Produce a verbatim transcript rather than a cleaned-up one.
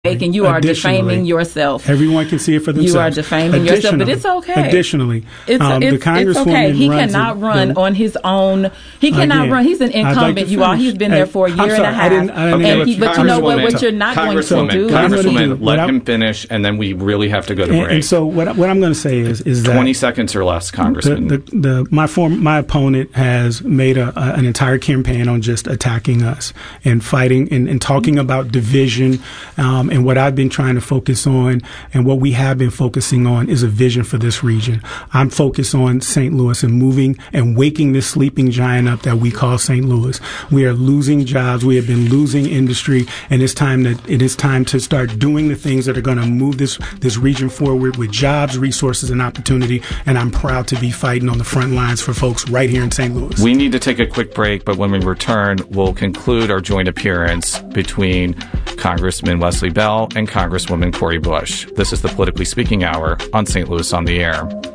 And you are defaming yourself. Everyone can see it for themselves. You are defaming yourself, but it's okay. Additionally, it's, um, it's, the Congresswoman it's okay. He runs cannot it, run the, on his own. He cannot again, run. He's an incumbent, like you all. He's been there for a year I'm sorry, and a half. I didn't, I didn't and he, but you know what? What you're not going to do. Congresswoman, do, let him I'm, finish, and then we really have to go to and, break. And so what, what I'm going to say is, is that twenty seconds or less, Congressman. The, the, the, my form, my opponent has made a, a, an entire campaign on just attacking us and fighting and, and talking about division. Um, and what I've been trying to focus on, and what we have been focusing on, is a vision for this region. I'm focused on Saint Louis and moving and waking this sleeping giant up that we call Saint Louis. We are losing jobs. We have been losing industry, and it's time that it is time to start doing the things that are going to move this this region forward with jobs, resources, and opportunity. And I'm proud to be fighting on the front lines for folks right here in Saint Louis. We need to take a quick break, but when we return, we'll conclude our joint appearance between Congressman Wesley Bell and Congresswoman Cori Bush. This is the Politically Speaking Hour on Saint Louis on the Air.